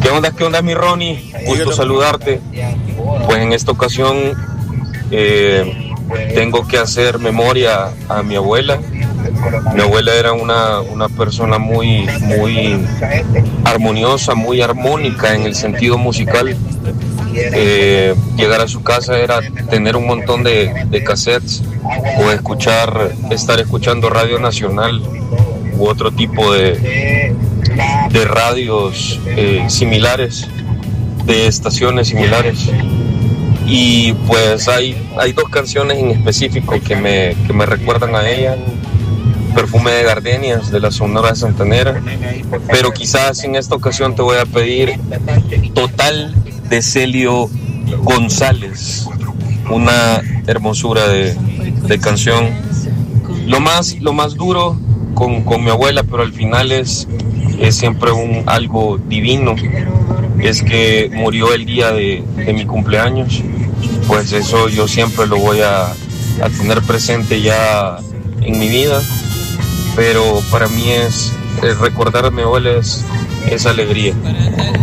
Qué onda, mi Ronnie? Gusto saludarte. Pues en esta ocasión tengo que hacer memoria a mi abuela. Mi abuela era una persona muy armoniosa, muy armónica en el sentido musical. Llegar a su casa era tener un montón de cassettes o estar escuchando Radio Nacional u otro tipo de radios similares, de estaciones similares. Y pues hay dos canciones en específico que me recuerdan a ella. Perfume de Gardenias, de la Sonora Santanera. Pero quizás en esta ocasión te voy a pedir Total, de Celio González. Una hermosura de canción. Lo más duro con mi abuela, pero al final es siempre algo divino, es que murió el día de mi cumpleaños. Pues eso yo siempre lo voy a tener presente ya en mi vida, pero para mí es recordar a mi abuela es alegría.